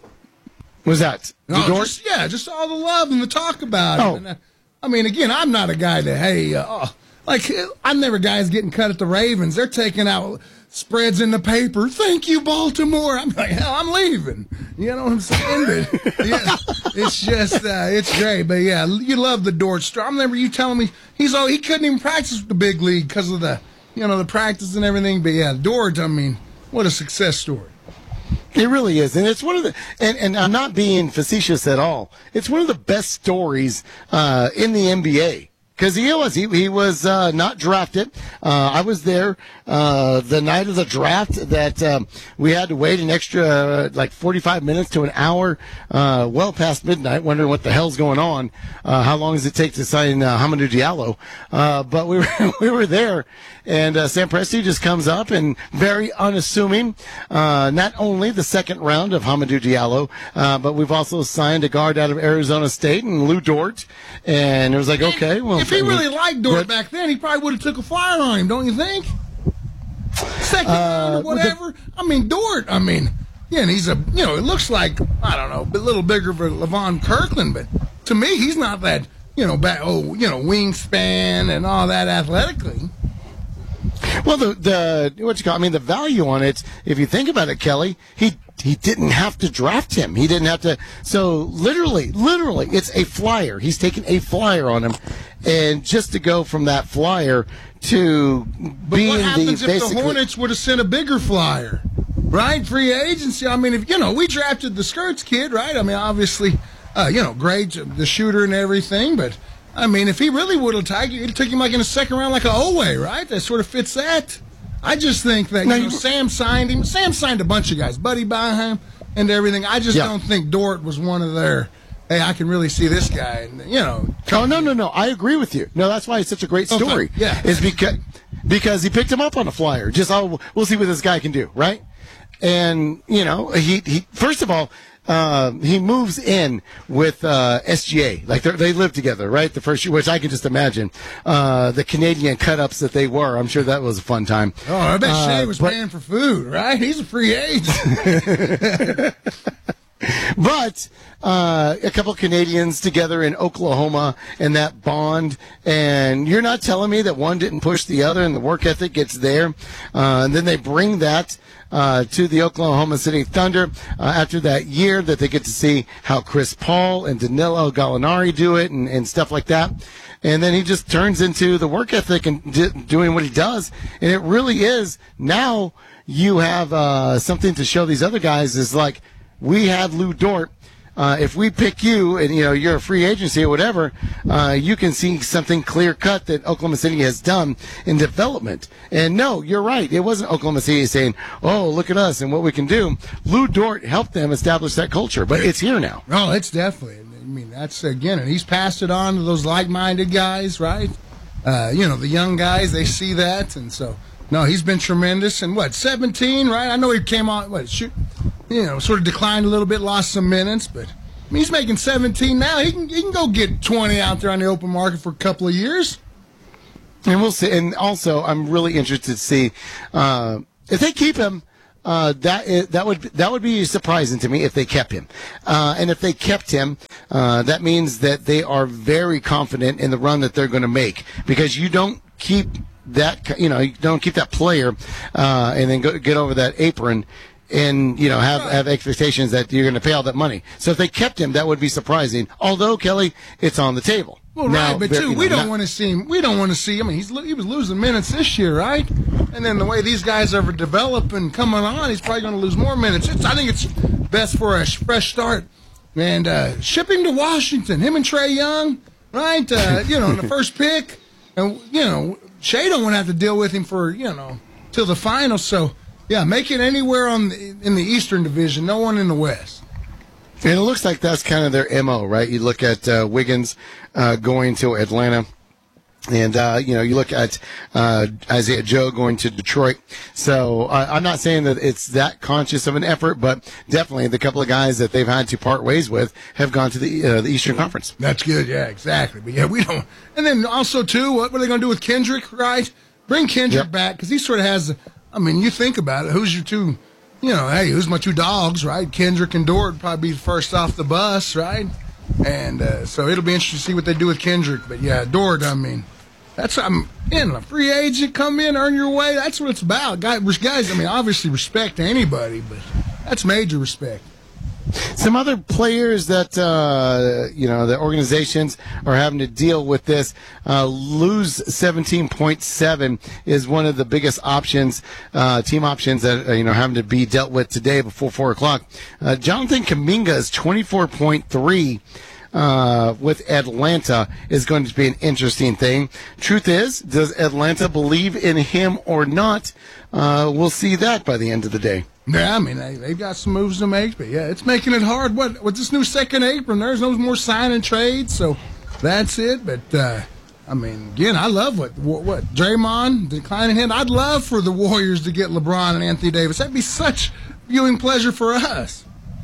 Was that No, Lou Dort? just, yeah, just all the love and the talk about Oh. it. And, uh, I mean, again, I'm not a guy that, hey, uh, oh, like, I'm never guys getting cut at the Ravens. They're taking out spreads in the paper. Thank you, Baltimore. I'm like, hell, I'm leaving. You know what I'm saying? But, yeah, it's just, uh, it's great. But, yeah, you love the Dort story. I remember you telling me he's all, he couldn't even practice with the big league because of the, you know, the practice and everything. But, yeah, Dort, I mean, what a success story. It really is, and it's one of the, and, and I'm not being facetious at all. It's one of the best stories uh, in the N B A. Because he was, he, he was uh, not drafted. Uh, I was there uh, the night of the draft that um, we had to wait an extra uh, like forty-five minutes to an hour, uh, well past midnight, wondering what the hell's going on. Uh, how long does it take to sign uh, Hamidou Diallo? Uh, but we were we were there, and uh, Sam Presti just comes up and very unassuming. Uh, not only the second round of Hamidou Diallo, uh, but we've also signed a guard out of Arizona State and Lou Dort, and it was like, okay, well. If he really liked Dort back then, he probably would have took a flyer on him, don't you think? Second round or whatever. I mean, Dort, I mean, yeah, and he's a, you know, it looks like, I don't know, a little bigger for Levon Kirkland, but to me, he's not that, you know, back, oh, you know, wingspan and all that athletically. Well, the the what you call? I mean, the value on it. If you think about it, Kelly, he he didn't have to draft him. He didn't have to. So literally, literally, it's a flyer. He's taken a flyer on him, and just to go from that flyer to But being what happens the if basically. the Hornets would have sent a bigger flyer? Right? Free agency. I mean, if, you know, we drafted the Skirts kid, right? I mean, obviously, uh, you know, great, the shooter and everything, but, I mean, if he really would have tagged you, it took him like in the second round like a Owe, right? That sort of fits that. I just think that, you know, Sam signed him. Sam signed a bunch of guys, Buddy Byham and everything. I just Yeah. don't think Dort was one of their, hey, I can really see this guy, and, you know. Oh no no no! I agree with you. No, that's why it's such a great Okay, story. yeah. is because because he picked him up on a flyer. Just oh, we'll see what this guy can do, right? And you know, he he first of all. Uh, he moves in with uh, S G A, like they're- they live together, right? The first year, which I can just imagine uh, the Canadian cut-ups that they were. I'm sure that was a fun time. Oh, I bet Uh, Shea was but- paying for food, right? He's a free agent. But uh, a couple Canadians together in Oklahoma and that bond, and you're not telling me that one didn't push the other and the work ethic gets there. Uh, and then they bring that uh, to the Oklahoma City Thunder uh, after that year that they get to see how Chris Paul and Danilo Gallinari do it and, and stuff like that. And then he just turns into the work ethic and d- doing what he does. And it really is now you have uh, something to show these other guys is like, we have Lou Dort. uh, if we pick you and, you know, you're a free agency or whatever, uh, you can see something clear cut that Oklahoma City has done in development. And no, you're right. It wasn't Oklahoma City saying, oh, look at us and what we can do. Lou Dort helped them establish that culture, but it's here now. Oh, it's definitely. I mean, that's, again, and he's passed it on to those like-minded guys, right? Uh, you know, the young guys, they see that, and so, no, he's been tremendous. And what, seventeen, right? I know he came on, what, shoot, you know, sort of declined a little bit, lost some minutes, but I mean, he's making seventeen now. He can, he can go get twenty out there on the open market for a couple of years. And we'll see. And also, I'm really interested to see uh, if they keep him. Uh, that is, that would that would be surprising to me if they kept him, uh, and if they kept him, uh, that means that they are very confident in the run that they're going to make, because you don't keep that, you know, you don't keep that player uh, and then go, get over that apron and, you know, have have expectations that you're going to pay all that money. So if they kept him, that would be surprising. Although, Kelly, it's on the table. Well, now, right, but you too, know, we don't not, want to see him. We don't want to see. I mean, he's he was losing minutes this year, right? And then the way these guys are developing, coming on, he's probably going to lose more minutes. It's, I think it's best for a fresh start. And uh, ship him to Washington. Him and Trae Young, right? Uh, you know, in the first pick, and you know, Shea don't want to have to deal with him for you know till the finals. So yeah, make it anywhere on the, in the Eastern Division. No one in the West. And it looks like that's kind of their M O, right? You look at uh, Wiggins uh, going to Atlanta, and, uh, you know, you look at uh, Isaiah Joe going to Detroit. So uh, I'm not saying that it's that conscious of an effort, but definitely the couple of guys that they've had to part ways with have gone to the uh, the Eastern Conference. That's good, yeah, exactly. But, yeah, we don't. And then also, too, what are they going to do with Kendrick, right? Bring Kendrick yep. back, because he sort of has, I mean, you think about it, who's your two... You know, hey, who's my two dogs, right? Kendrick and Dort would probably be first off the bus, right? And uh, so it'll be interesting to see what they do with Kendrick. But, yeah, Dort, I mean, that's, I'm in a free agent, come in, earn your way. That's what it's about. Guys, guys, I mean, obviously respect to anybody, but that's major respect. Some other players that, uh, you know, the organizations are having to deal with this. Uh, lose seventeen point seven is one of the biggest options, uh, team options that, uh, you know, having to be dealt with today before four o'clock. Uh, Jonathan Kuminga is twenty-four point three. Uh, with Atlanta is going to be an interesting thing. Truth is, does Atlanta believe in him or not? Uh, we'll see that by the end of the day. Yeah, I mean, they, they've got some moves to make, but yeah, it's making it hard. What with this new second apron, there's no more sign and trade, so that's it. But, uh, I mean, again, I love what, what, what Draymond declining him. I'd love for the Warriors to get LeBron and Anthony Davis. That'd be such viewing pleasure for us.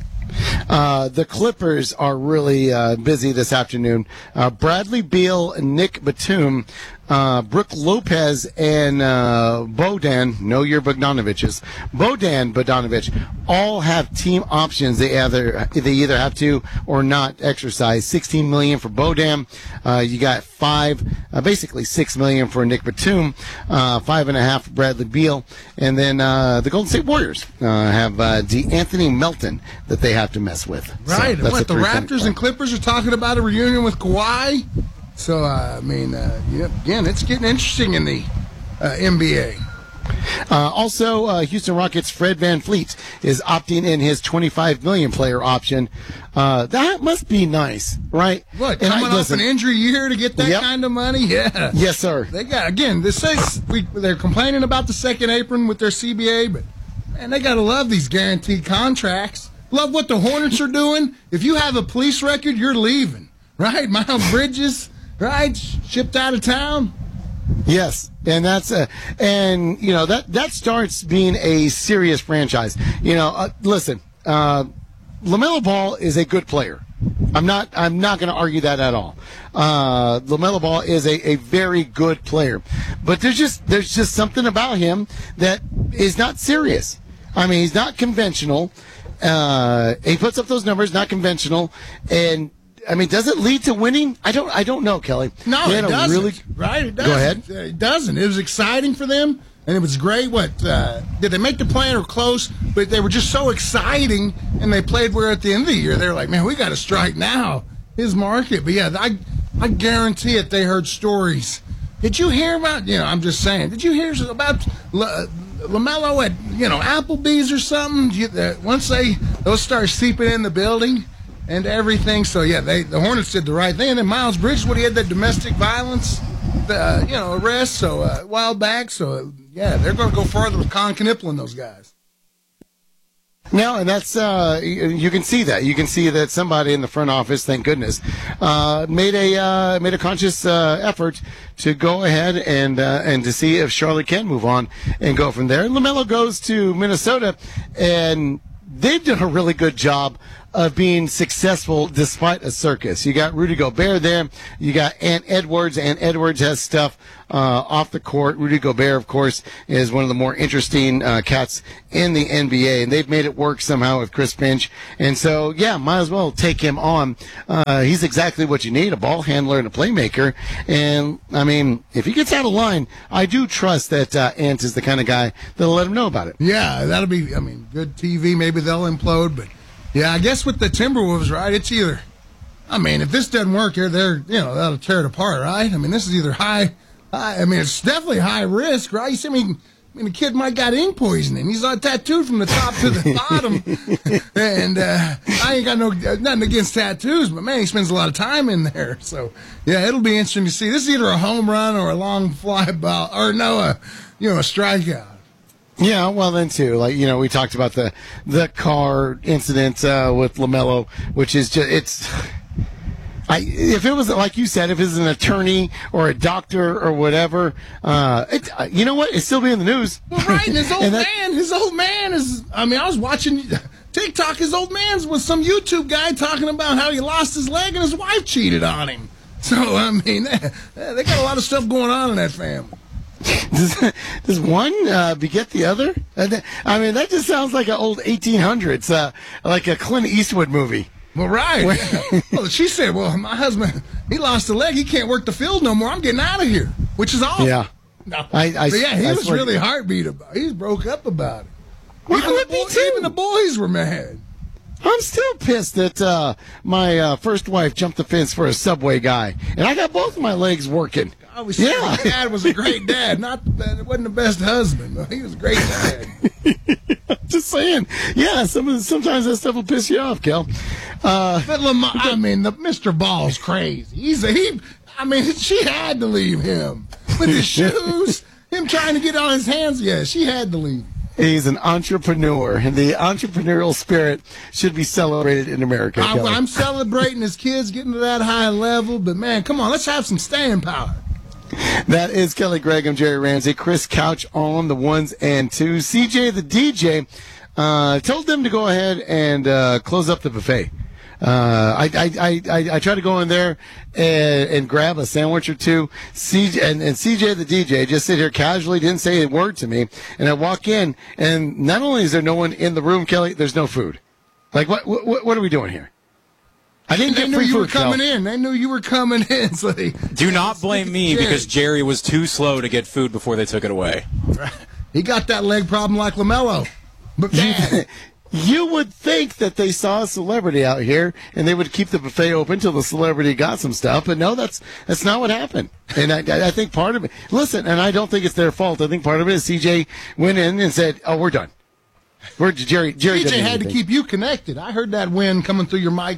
Uh, the Clippers are really uh, busy this afternoon. Uh, Bradley Beal, Nick Batum, uh, Brook Lopez, and uh, Bojan, know your Bogdanoviches, Bojan Bogdanovic, all have team options. They either they either have to or not exercise. sixteen million dollars for Bojan. Uh, you got five, uh, basically six million dollars for Nick Batum, uh, five and a half for Bradley Beal, and then uh, the Golden State Warriors uh, have uh, DeAnthony Melton that they have to mess with. Right, so and what the Raptors and Clippers are talking about a reunion with Kawhi. So uh, I mean, uh, yeah, again, it's getting interesting in the uh, N B A. Uh, also, uh, Houston Rockets' Fred VanVleet is opting in his twenty-five million dollars player option. Uh, that must be nice, right? What, and coming I, listen, off an injury year to get that yep. kind of money? Yeah. Yes, sir. They got, again, this says we, they're complaining about the second apron with their C B A, but, man, they got to love these guaranteed contracts. Love what the Hornets are doing. If you have a police record, you're leaving, right? Miles Bridges, right? Shipped out of town. Yes, and that's uh, and you know that that starts being a serious franchise. You know, uh, listen, uh, LaMelo Ball is a good player. I'm not I'm not going to argue that at all. Uh, LaMelo Ball is a, a very good player, but there's just there's just something about him that is not serious. I mean, he's not conventional. Uh, he puts up those numbers, not conventional, and. I mean, does it lead to winning? I don't. I don't know, Kelly. No, it doesn't. Really... Right? It doesn't. Go ahead. It doesn't. It was exciting for them, and it was great. What uh, did they make the plan or close? But they were just so exciting, and they played where at the end of the year they were like, "Man, we got to strike now." His market, but yeah, I I guarantee it. They heard stories. Did you hear about? You know, I'm just saying. Did you hear about La, LaMelo at you know Applebee's or something? You, uh, once they those start seeping in the building. and everything. So, yeah, they the Hornets did the right thing. And then Miles Bridges, what he had that domestic violence, the, you know, arrest, so uh, a while back. So, uh, yeah, they're going to go further with Colin Knippel and those guys. No, and that's uh, you can see that. You can see that somebody in the front office, thank goodness, uh, made a uh, made a conscious uh, effort to go ahead and uh, and to see if Charlotte can move on and go from there. And LaMelo goes to Minnesota, and they've done a really good job of being successful despite a circus. You got Rudy Gobert there. You got Ant Edwards. Ant Edwards has stuff uh, off the court. Rudy Gobert, of course, is one of the more interesting uh, cats in the N B A, and they've made it work somehow with Chris Finch. And so, yeah, might as well take him on. Uh, he's exactly what you need, a ball handler and a playmaker. And, I mean, if he gets out of line, I do trust that uh, Ant is the kind of guy that'll let him know about it. Yeah, that'll be, I mean, good T V. Maybe they'll implode, but yeah, I guess with the Timberwolves, right, it's either, I mean, if this doesn't work here, they're, you know, that'll tear it apart, right? I mean, this is either high, high I mean, it's definitely high risk, right? You see, I mean, I mean, the kid might got ink poisoning. He's all tattooed from the top to the bottom. And uh, I ain't got no nothing against tattoos, but, man, he spends a lot of time in there. So, yeah, it'll be interesting to see. This is either a home run or a long fly ball, or no, a, you know, a strikeout. Yeah, well, then, too, like, you know, we talked about the the car incident uh, with LaMelo, which is just, it's, I, if it was, like you said, if it was an attorney or a doctor or whatever, uh, it, uh, you know what, it'd still be in the news. Well, right, and his old and that, man, his old man is, I mean, I was watching TikTok, his old man's was some YouTube guy talking about how he lost his leg and his wife cheated on him. So, I mean, they, they got a lot of stuff going on in that family. Does, does one uh, beget the other? I mean, that just sounds like an old eighteen hundreds, uh, like a Clint Eastwood movie. Well, right. Well, she said, well, my husband, he lost a leg. He can't work the field no more. I'm getting out of here, which is awful. Yeah. No. I, I, so, yeah, he I was really heartbeat about it. He broke up about it. Well, even, the boy, even the boys were mad. I'm still pissed that uh, my uh, first wife jumped the fence for a Subway guy, and I got both of my legs working. I was saying yeah. My dad was a great dad. Not the, wasn't the best husband, but he was a great dad. I'm just saying. Yeah, some of the, sometimes that stuff will piss you off, Kel. Uh, but Lamar, I mean, the Mister Ball's crazy. He's a he. I mean, she had to leave him with his shoes. Him trying to get on his hands. Yeah, she had to leave. He's an entrepreneur, and the entrepreneurial spirit should be celebrated in America. I'm, I'm celebrating his kids getting to that high level, but man, come on, let's have some staying power. That is Kelly Gregg. I'm Jerry Ramsey. Chris Couch on the ones and twos. C J the D J uh, told them to go ahead and uh, close up the buffet. Uh, I, I, I, I try to go in there and, and grab a sandwich or two. C J, and, and C J the D J just sit here casually, didn't say a word to me. And I walk in, and not only is there no one in the room, Kelly, there's no food. Like, what what, what are we doing here? I didn't they get knew free you food, were coming Kel. in. They knew you were coming in. So they, Do not blame me Jerry. because Jerry was too slow to get food before they took it away. He got that leg problem like LaMelo. But bad. You would think that they saw a celebrity out here and they would keep the buffet open till the celebrity got some stuff, but no, that's that's not what happened. And I, I think part of it, listen, and I don't think it's their fault. I think part of it is C J went in and said, "Oh, we're done." We're Jerry. Jerry C J had anything. to keep you connected. I heard that wind coming through your mic.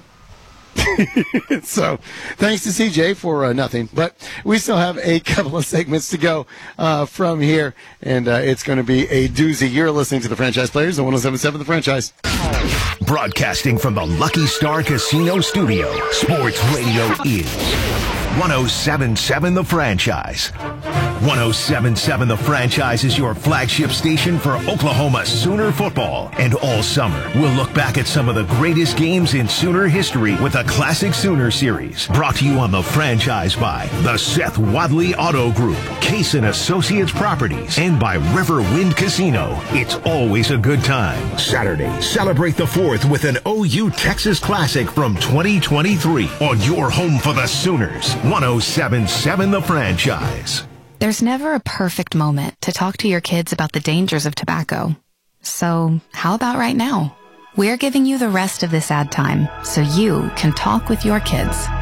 So, thanks to C J for uh, nothing. But we still have a couple of segments to go uh, from here, and uh, it's going to be a doozy. You're listening to the Franchise Players on one oh seven point seven The Franchise. Broadcasting from the Lucky Star Casino Studio, Sports Radio is one oh seven point seven The Franchise. one oh seven point seven The Franchise is your flagship station for Oklahoma Sooner football. And all summer, we'll look back at some of the greatest games in Sooner history with a Classic Sooner series. Brought to you on The Franchise by the Seth Wadley Auto Group, Case and Associates Properties, and by Riverwind Casino. It's always a good time. Saturday, celebrate the fourth with an O U Texas Classic from twenty twenty-three on your home for the Sooners. one oh seven point seven The Franchise. There's never a perfect moment to talk to your kids about the dangers of tobacco. So how about right now? We're giving you the rest of this ad time so you can talk with your kids.